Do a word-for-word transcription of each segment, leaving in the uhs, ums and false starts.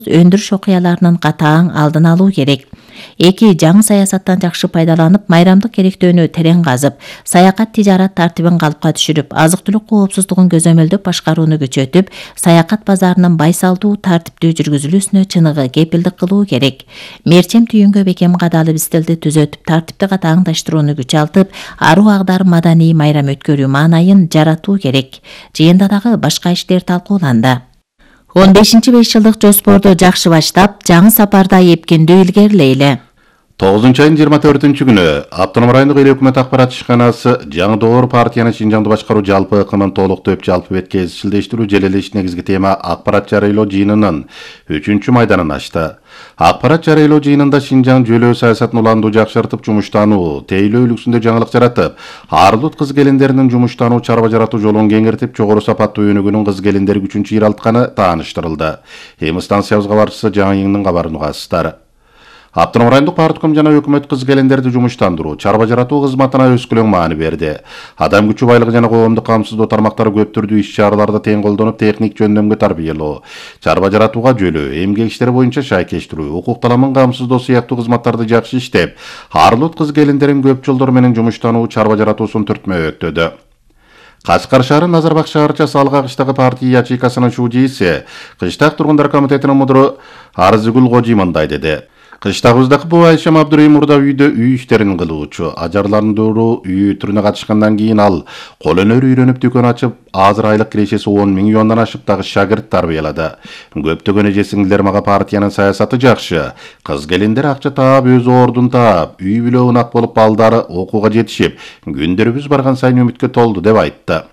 өндүрүш окуяларынын катаң алдын алуу керек. Эки, жаңы саясаттан жакшы пайдаланып, майрамдык керектөөнү терең казып, саякат тижарат тартибин калыпка түшүрүп, азык-түлүк коопсуздугун көзөмөлдөп башкарууну күчөтүп, саякат базарынын байсалдуу, тартиптүү жүргүзүлүүсүнө чыныгы кепилдик кылуу керек. Мерчем түйүнгө бекем кадалып истилди түзөтүп, тартипти катааңдаштырууну күчалтып, аруу агдар маданий майрам өткөрүү маанайын жаратуу керек. Жыйында дагы башка иштер талкууланды. он бешинчи беш жылдык жоспорду жакшы баштап, жаңы сапарда эпкиндүү илгерилейли. тогузунчу айдын жыйырма төртүнчү күнү Автоном райондук эл өкмөт акбарат ишканасы жаңы доор партияны Шинжаңды башкаруу жалпы ыкымын толуктоп жалпы бетке изчилдештирүү желелеш негизги тема акбарат жарыялоо жыйынынын үчүнчү майданын ачты. Акбарат жарыялоо жыйынында Шинжаң жөлөө саясатын уландуу жакшыртып жумуштануу, тейлөө үлгүсүндө жаңылык жаратып, арлут кыз келиндеринин жумуштануу, чарба жаратуу жолун кеңиртип, жогору сапаттуу өнүгүүнүн кыз келиндери күчүн чыйралтканы тааныштырылды. Эми станциябыз кабарчысы Жаңы Йыңдын кабарын угасыздар. Автоном райондук партком жана өкмөт кыз келиндерди жумуштандыруу, чарба жаратуу кызматына өскөлөң маани берди. Адам күчү байлыгы жана коомдук камсыздоо тармактары көп түрдүү иш-чараларда тең колдонуп, техник жөндөмгө тарбиялоо, чарба жаратууга жөлөө, эмгек иштери боюнча шайкештирүү, укук таламын камсыздоо сыяктуу кызматтарды жакшы иштеп, арлут кыз келиндерин көп жолдор менен жумуштануу, чарба жаратуусун түртмөктөдү. Кашкар шаары Назарбак шаарчасы Алга кыштагы партия ячейкасынын шуудейси, Кыштак тургундар комитетинин мудуру Арзыгүл Кожи мындай деди. Кыштагыбыздагы бу Айшам Абдурайым мурда үйдө үй иштерин кылуучу, ажарландыруу үй түрүнө катышкандан кийин ал кол өнөр үйрөнүп дүкөн ачып, азыр айлык кирешеси он миң юандан ашып дагы шагырт тарбиялады. Көптөгөн эже сиңдилер мага партиянын саясаты жакшы. Кыз келиндер акча таап, өз ордун таап, үй бүлө унак болуп, балдары окууга жетишип, күндөрүбүз барган сайын үмүткө толду деп айтты.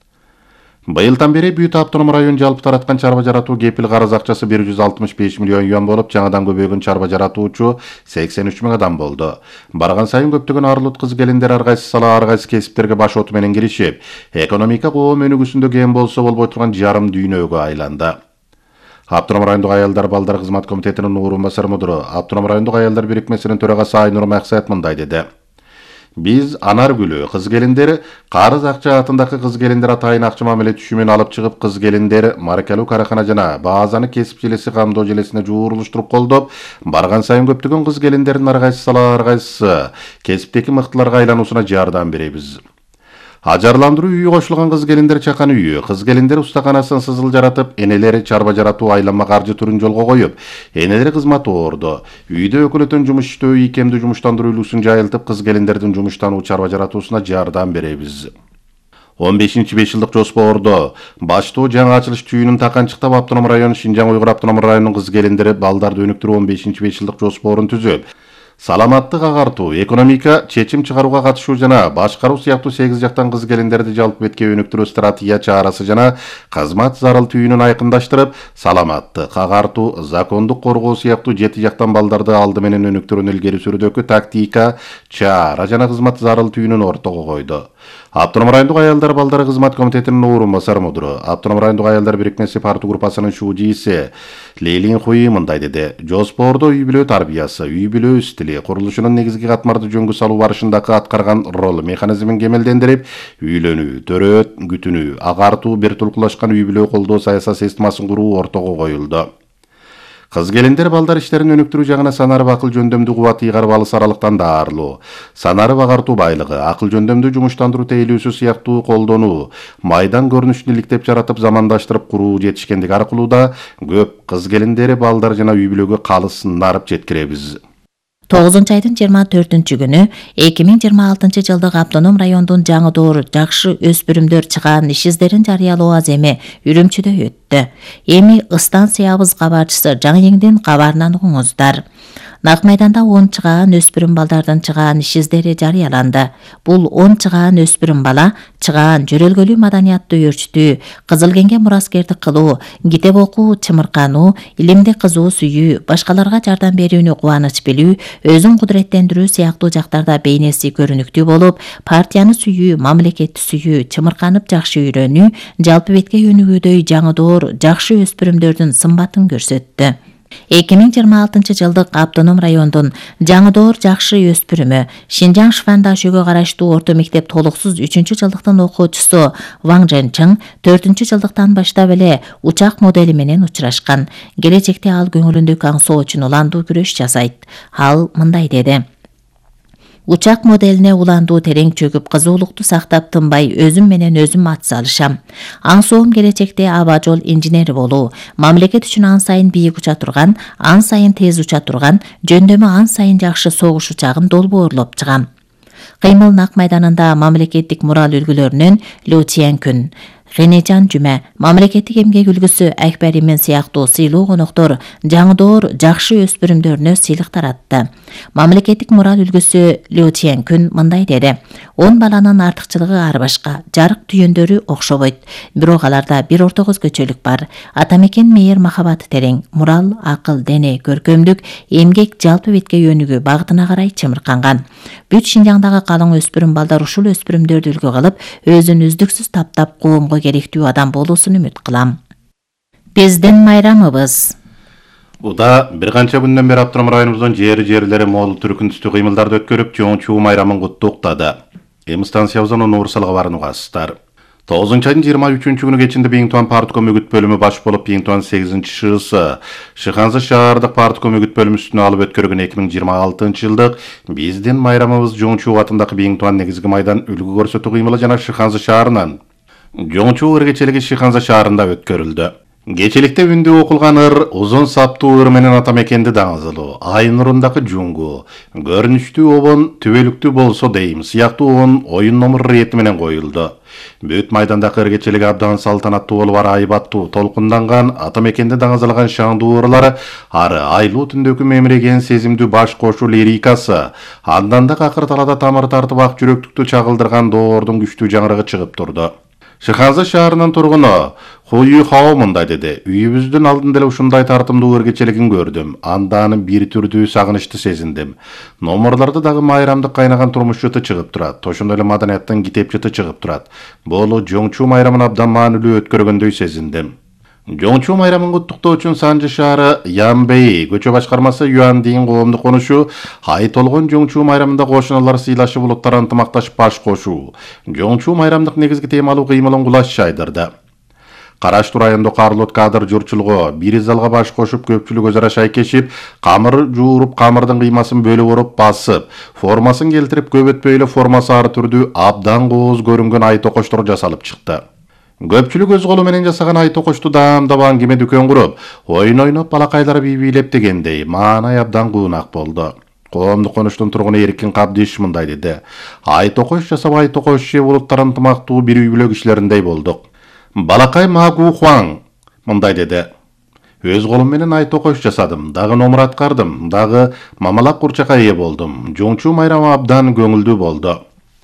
Быйылдан бери Бүт Автоном район жалпы тараткан чарба жаратуу кепил карыз акчасы бир жүз алтымыш беш миллион юан болуп, жаңадан көбөйгөн чарба жаратуучу сексен үч миң адам болду. Барган сайын көптөгөн арлут кыз келиндер ар кайсы сала, ар кайсы кесиптерге баш оту менен киришип, экономика коом өнүгүүсүндө кем болсо болбой турган жарым дүйнөгө айланды. Автоном райондук аялдар балдар кызмат комитетинин орун басар мудуру, Автоном райондук аялдар бирикмесинин төрагасы Айнур Максат мындай деди. Биз Анаргүлү кыз келиндер карыз акча атындагы кыз келиндер атайын акча мамиле түшүмүн алып чыгып, кыз келиндер маркалуу каракана жана баазаны кесип желеси камдоо желесине жуурулуштуруп колдоп, барган сайын көптөгөн кыз келиндердин ар кайсы сала, ар кайсы кесиптеги мыктыларга айлануусуна жардам беребиз. Ажарландыруу үйү кошулган кыз келиндер чакан үйү, кыз келиндер устаканасын сызыл жаратып, энелери чарба жаратуу айланма каржы түрүн жолго коюп, энелери кызмат оорду. Үйдө өкүлөтөн жумуш иштөө, ийкемдүү жумуштандыруу үлгүсүн жайылтып, кыз келиндердин жумуштануу, чарба жаратуусуна жардам беребиз. он бешинчи беш жылдык жоспордо баштоо жаңы ачылыш түйүнүн таканчыктап, Автоном району Шинжаң Уйгур Автоном районунун кыз келиндери балдарды өнүктүрүү он бешинчи беш жылдык жоспорун түзүп, саламаттык агартуу, экономика, чечим чыгарууга катышуу жана башкаруу сыяктуу сегиз жактан кыз келиндерди жалпы бетке өнүктүрүү стратегия чарасы жана кызмат зарыл түйүнүн айкындаштырып, саламаттык агартуу, закондук коргоо сыяктуу жети жактан балдарды алды менен өнүктүрүүнү илгери сүрүүдөгү тактика, чара жана кызмат зарыл түйүнүн ортого койду. Автоном райондук аялдар балдары кызмат комитетинин орун басар мудуру, Автоном райондук аялдар бирикмеси парту группасынын шуудейси Лейлин Хуи мындай деди. Жоспордо үй бүлө тарбиясы, үй бүлө стили, курулушунун негизги катмарды жөнгө салуу барышындагы аткарган рол механизмин кемелдендирип, үйлөнүү, төрөт, күтүнүү, агартуу, бир тулкулашкан үй бүлө колдоо саясат системасын куруу ортого коюлду. Кыз келиндер балдар иштерин өнүктүрүү жагына санарып акыл жөндөмдүү кубат ыйгарып алыс аралыктан даарылуу, санарып агартуу байлыгы, акыл жөндөмдүү жумуштандыруу тейлүүсү сыяктуу колдонуу, майдан көрүнүшүн иликтеп жаратып, замандаштырып куруу жетишкендик аркылуу да көп кыз келиндери балдар жана үй бүлөгө калыс нарып жеткиребиз. тогузунчу айдын жыйырма төртүнчү күнү эки миң жыйырма алтынчы жылдык Автоном райондун жаңы доор жакшы өспүрүмдөр чыгаан иш издерин жарыялоо аземи Үрүмчүдө өттү. Эми станциябыз кабарчысы Жаңы Йыңдын кабарынан угуңуздар. Нак майданда он чыгаан өспүрүм балдардын чыгаан иш издери жарыяланды. Бул он чыгаан өспүрүм бала чыгаан жөрөлгөлүү маданиятты өөрчүтүү, кызылкеңге мураскердик кылуу, китеп окуу, чымыркануу, илимди кызуу сүйүү, башкаларга жардам берүүнү кубаныч билүү, өзүн кудуреттендирүү сыяктуу жактарда бейнеси көрүнүктүү болуп, партияны сүйүү, мамлекетти сүйүү, чымырканып жакшы үйрөнүү, жалпы бетке өнүгүүдөй жаңы доор жакшы өспүрүмдөрдүн сымбатын көрсөттү. эки миң жыйырма алтынчы жылдык Автоном райондун Жаңыдоор жакшы өспүрүмү Шинжаң Швандашөгө караштуу орто мектеп толуксуз үчүнчү жылдыктын окуучусу Ваң Женчиң төртүнчү жылдыктан баштап эле учак модели менен учурашкан. Келечекте ал көңүлүндөгү аңсоо үчүн уландуу күрөш жасайт. Ал мындай деди: Учак моделине уландуу терең чөгүп, кызуулукту сактап тынбай өзүм менен өзүм ат салышам. Аңсоом келечекте аба жол инженери болуу, мамлекет үчүн ан сайын бийик уча турган, ан сайын тез уча турган, жөндөмү ан сайын жакшы согуш учагын долбоорлоп чыгам. Кыймыл Нак майданында мамлекеттик мурал үлгүлөрүнөн Лю Тиянкүн, Генежан Жүмө, мамлекеттик эмгек үлгүсү Акбар Имен сыяктуу сыйлуу коноктор Жаңыдоор жакшы өспүрүмдөрүнө сыйлык таратты. Мамлекеттик мурал үлгүсү Лю Тиянкүн мындай деди: он баланын артыкчылыгы ар башка, жарык түйөндөрү окшобойт, бирок аларда бир ортого өзгөчөлүк бар. Атамекен мейир махабаты терең, мурал, акыл, дене, көркөмдүк, эмгек жалпы бетке өнүгүү багытына карай чымырканган. Бүт Шинжаңдагы калың өспүрүм балдар ушул өспүрүмдөрдү үлгү кылып, өзүн үздүксүз таптап коомго керектүү адам болуусун үмүт кылам. Биздин майрамыбыз. Уда бир канча күндөн бери Автоном районубуздун жери жерлери моол түркүн түстүү кыймылдарды өткөрүп, жоңчуу майрамын куттуктады. Эми станциябыздын Нуурсалга барынугасыздар. тогузунчу айдын жыйырма үчүнчү күнү кечинде Биңтуан партком үгүт бөлүмү баш болуп, Биңтуан сегизинчи ШС Шыханзы шаардык партком үгүт бөлүмүсүнө алып өткөргөн эки миң жыйырма алтынчы жылдык биздин майрамыбыз жоңчуу атындагы Биңтуан негизги майдан үлгү көрсөтүү кыймылы жана Шыханзы шаарынын жоңчуу ыргечелиги Шыханзы шаарында өткөрүлдү. Кечеликте үндү окулган ыр, узун саптуу ыр менен атамекенди даңазылуу, ай нурундагы жуңгу, көрүнүштүү обон түбөлүктүү болсо дейм сыяктуу он оюн номер рети менен коюлду. Бүт майдандагы ыргечелиги абдан салтанаттуу болуп, ары айбаттуу толкунданган, атамекенди даңазалаган шаңдуу ырлары, ары айлуу түндөгү мемиреген сезимдүү баш кошуу лирикасы, андан да акыр талада тамыр тартып ак жүрөктүктү чагылдырган доордун күчтүү жаңырыгы чыгып турду. Шыханзы шаарынын тургуну Хуюй Хао мындай деди: үйүбүздүн алдында эле ушундай тартымдуу ыргечелигин көрдүм. Андан бир түрдүү сагынычты сезиндим. Номерлордо дагы майрамдык кайнаган турмуш жыты чыгып турат. Ошондой эле маданияттын китеп жыты чыгып турат. Бул жоңчуу майрамын абдан маанилүү өткөргөндөй сезиндим. Жоңчуу майрамын куттуктоо үчүн Санжы шаары Янбей көчө башкармасы Юандин коомдук конушу ай толгон жоңчуу майрамында кошуналар сыйлашып, улуттар ынтымакташып баш кошуу жоңчуу майрамдык негизги темалуу кыймылын кулаш жайдырды. Караштуу райондо Карлот кадр журчулугу бир залга баш кошуп, көпчүлүк өзара шайкешип, камыр жууруп, камырдын кыймасын бөлүп уруп, басып, формасын келтирип, көп өтпөй эле формасы ар түрдүү абдан кооз көрүнгөн ай токоштор жасалып чыкты. Көпчүлүк өз колу менен жасаган ай токошту даамдап, аңгеме дүкөн куруп, ойун ойноп, балакайлар бий бийлеп дегендей маанай абдан куунак болду. Коомдук конуштун тургуну Эркин Кабдиш мындай деди: ай токош жасап, ай токош жеп, улуттар ынтымактуу бир үй бүлө кишилериндей болдук. Балакай Магу Хуаң мындай деди: өз колум менен ай токош жасадым, дагы номер аткардым, дагы мамалак курчакка ээ болдум. Жоңчуу майрамы абдан көңүлдүү болду.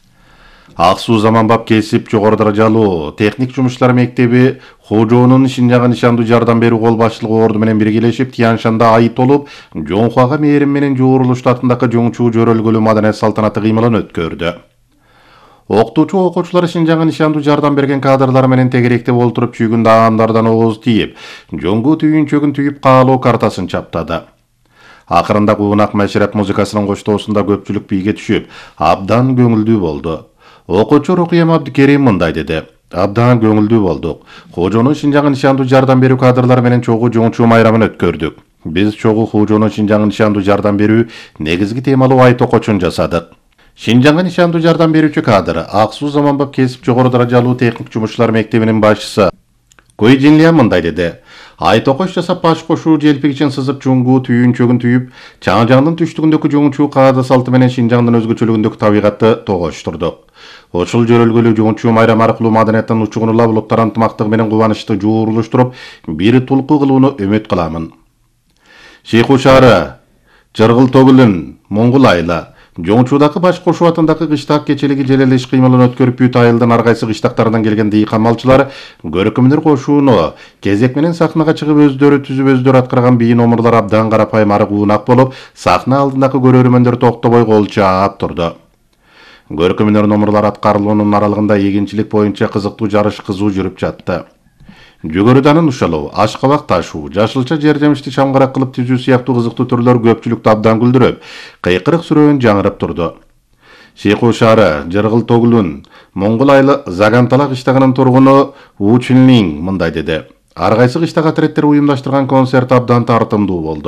Ак суу заманбап кесип жогору даражалуу техник жумуштар мектеби Хожоонун Шинжаңга нишандуу жардам берүү кол башчылыгы орду менен биргелешип, Тияншанда ай толуп, Жоңхуага мээрим менен жуурулуш атындагы жоңчуу жөрөлгөлүү маданият салтанаты кыймылын өткөрдү. Окутуучу окуучулар Шинжаңга нишандуу жардам берген кадрлар менен тегеректеп олтуруп, чүйгүн даамдардан ооз тийип, жоңгу түйүнчөгүн түйүп каалоо картасын чаптады. Акырында куунак мәшреп музыкасынын коштоосунда көпчүлүк бийге түшүп, абдан көңүлдүү болду. Окуучу Рукиям Абдикерим мындай деди: абдан көңүлдүү болдук. Хожоонун Шинжаңга нишандуу жардам берүү кадрлар менен чогуу жоңчуу майрамын өткөрдүк. Биз чогуу Хожоонун Шинжаңга нишандуу жардам берүү негизги темалуу ай токочун жасадык. Шинжаңга нишандуу жардам берүүчү кадр ак суу заманбап кесип жогору даражалуу техник жумушчулар мектебинин башчысы Кой Жинлия мындай деди: ай токош жасап, баш кошуу желпигичин сызып, жуңгу түйүнчөгүн түйүп, Чаңжаңдын түштүгүндөгү жоңчуу каада салты менен Шинжаңдын өзгөчөлүгүндөгү табигатты тогоштурдук. Ошол жөрөлгөлүү жоңчуу майрам аркылуу маданияттын учугун улап, улуттар ынтымактыгы менен кубанычты жуурулуштуруп, бир тулку кылууну үмүт кыламын. Шейху шаары Жыргыл Тогулун Моңгул айла жоңчуудагы баш кошуу атындагы кыштак кечелиги желелеш кыймылын өткөрүп, бүт айылдын ар кайсы кыштактарынан келген дыйкан малчылар көркөмдөр кошууну кезек менен сахнага чыгып, өздөрү түзүп, өздөрү аткарган бий номерлор абдан карапайым, ары куунак болуп, сахна алдындагы көрөрмөндөр токтобой кол чаап турду. Көркөмдөр номерлор аткарылуунун аралыгында эгинчилик боюнча кызыктуу жарыш кызуу жүрүп жатты. Жүгөрүданын ушалуу, ашкабак ташуу, жашылча жер жемишти чамгарак кылып түзүү сыяктуу кызыктуу түрлөр көпчүлүктү абдан күлдүрүп, кыйкырык сүрөөн жаңырап турду. Шейху шаары, Жыргыл Тогулун, Моңгол айылы Загантала кыштагынын тургуну У Чүнлиң мындай деди. Ар кайсы кыштак отрядтер уюмдаштырган концерт абдан тартымдуу болду.